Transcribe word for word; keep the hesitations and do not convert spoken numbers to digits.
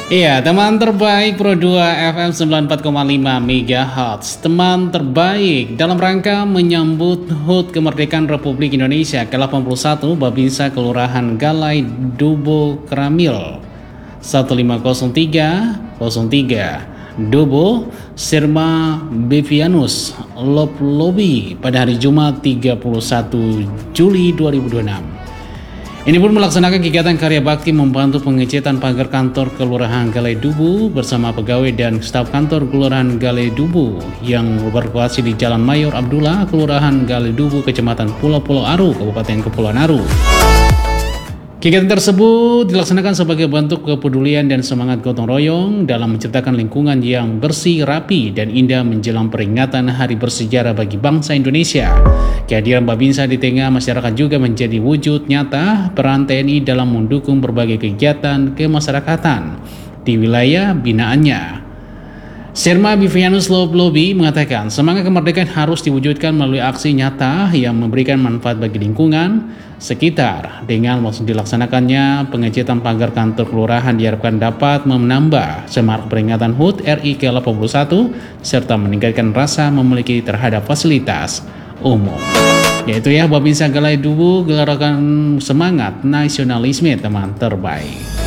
Iya, teman terbaik Pro dua F M sembilan puluh empat koma lima MHz. Teman terbaik dalam rangka menyambut H U T Kemerdekaan Republik Indonesia ke delapan puluh satu, Babinsa Kelurahan Galai Dubo Keramil satu lima nol tiga nol tiga Dubo Sirma Bevianus Lop Lobby pada hari Jumat tiga puluh satu Juli dua ribu dua puluh enam. Ini pun melaksanakan kegiatan karya bakti membantu pengecetan pagar kantor Kelurahan Galai Dubu bersama pegawai dan staf kantor Kelurahan Galai Dubu yang berlokasi di Jalan Mayor Abdullah, Kelurahan Galai Dubu, Kecamatan Pulau Pulau Aru, Kabupaten Kepulauan Aru. Kegiatan tersebut dilaksanakan sebagai bentuk kepedulian dan semangat gotong royong dalam menciptakan lingkungan yang bersih, rapi, dan indah menjelang peringatan Hari Bersejarah bagi bangsa Indonesia. Kehadiran Babinsa di tengah masyarakat juga menjadi wujud nyata peran T N I dalam mendukung berbagai kegiatan kemasyarakatan di wilayah binaannya. Sirma Bevianus Lop Lobby mengatakan semangat kemerdekaan harus diwujudkan melalui aksi nyata yang memberikan manfaat bagi lingkungan sekitar. Dengan dilaksanakannya pengecetan pagar kantor kelurahan diharapkan dapat menambah semangat peringatan H U T R I ke delapan puluh satu serta meningkatkan rasa memiliki terhadap fasilitas umum. Yaitu ya Babinsa Galai Dubu, gerakan semangat nasionalisme teman terbaik.